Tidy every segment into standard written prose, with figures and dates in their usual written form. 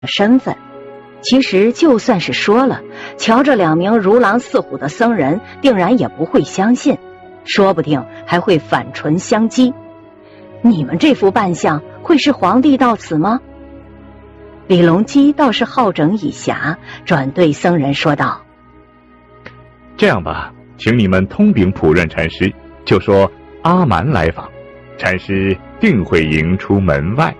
身份。其实就算是说了，瞧着2名如狼似虎的僧人，定然也不会相信，说不定还会反唇相讥。你们这副扮相，会是皇帝到此吗？李隆基倒是好整以暇，转对僧人说道： 这样吧，请你们通禀普润禅师，就说阿蛮来访，禅师定会迎出门外。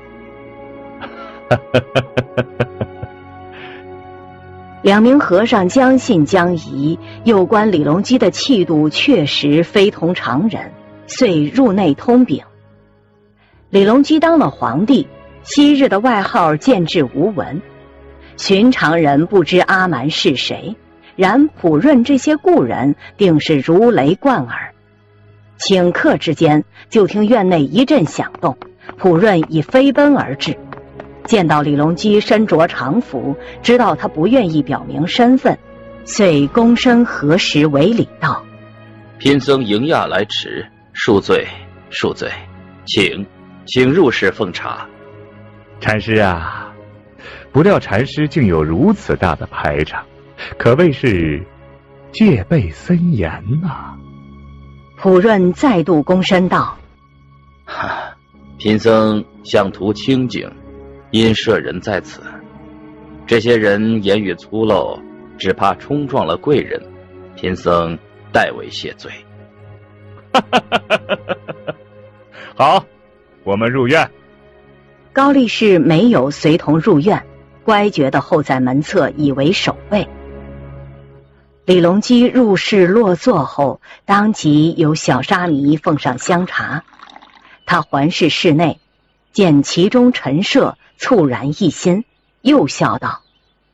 2名和尚将信将疑，有关李隆基的气度确实非同常人，遂入内通禀。李隆基当了皇帝，昔日的外号见之无闻，寻常人不知阿蛮是谁，然普润这些故人定是如雷贯耳。顷刻之间，就听院内一阵响动，普润已飞奔而至。见到李隆基身着常服，知道他不愿意表明身份，遂躬身合十为礼道： 贫僧迎驾来迟，恕罪恕罪，请入室奉茶。 禅师啊，不料禅师竟有如此大的排场，可谓是戒备森严啊。 普润再度躬身道： 贫僧向图清净，因舍人在此，这些人言语粗陋，只怕冲撞了贵人，贫僧代为谢罪。 好，我们入院。 高力士没有随同入院，乖觉地候在门侧以为守卫。李隆基入室落座后，当即有小沙弥奉上香茶。他环视室内，见其中陈设，猝然一新，又笑道：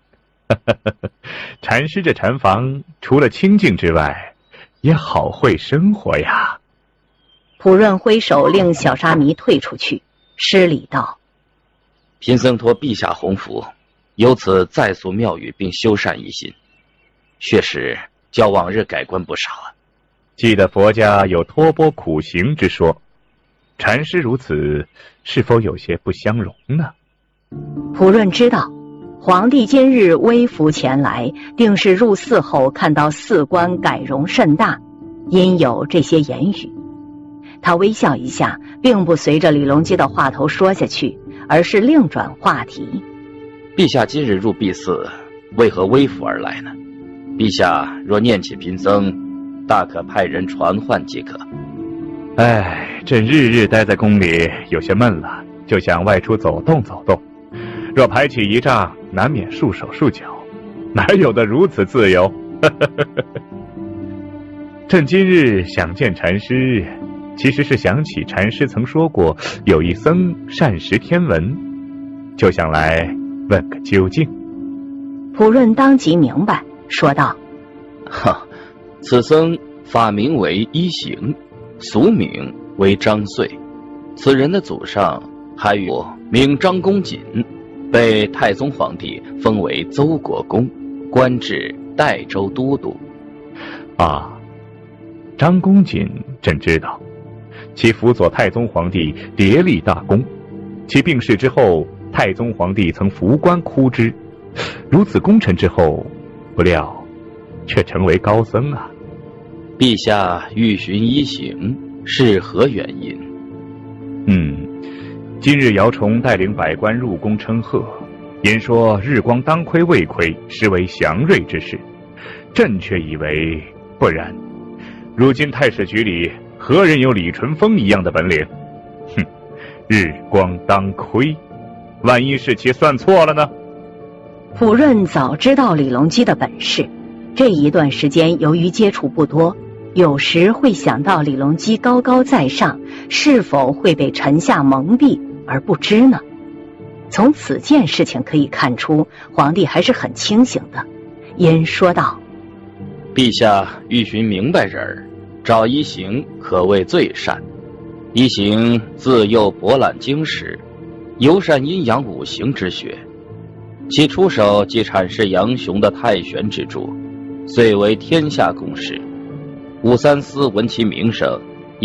禅师这禅房除了清静之外，也好会生活呀。 普润挥手令小沙弥退出去，施礼道： 贫僧托陛下洪福，由此再塑庙宇并修缮一新，确实较往日改观不少啊。 记得佛家有托钵苦行之说，禅师如此，是否有些不相容呢？ 普润知道皇帝今日微服前来，定是入寺后看到寺官改容甚大，因有这些言语。他微笑一下，并不随着李隆基的话头说下去，而是另转话题： 陛下今日入敝寺，为何微服而来呢？陛下若念起贫僧，大可派人传唤即可。 这日日待在宫里有些闷了，就想外出走动走动，若排起仪仗，难免束手束脚，哪有的如此自由？朕今日想见禅师，其实是想起禅师曾说过有一僧善识天文，就想来问个究竟。 普润当即明白，说道： 此僧法名为一行，俗名为张遂，此人的祖上还有名张公瑾，被太宗皇帝封为邹国公，官至代州都督。 张公瑾朕知道，其辅佐太宗皇帝迭立大功，其病逝之后，太宗皇帝曾扶棺哭之，如此功臣之后，不料却成为高僧啊。 陛下欲寻一行，是何原因？ 今日姚崇带领百官入宫称贺，言说日光当亏未亏，实为祥瑞之事。朕却以为不然，如今太史局里何人有李淳风一样的本领？日光当亏，万一是其算错了呢？ 普润早知道李隆基的本事，这一段时间由于接触不多，有时会想到李隆基高高在上，是否会被臣下蒙蔽而不知呢？从此件事情可以看出，皇帝还是很清醒的，因说道： 陛下欲寻明白人儿，找一行可谓最善。一行自幼博览经史，尤善阴阳五行之学，其出手即阐释杨雄的太玄之著，遂为天下共识。武三思闻其名声，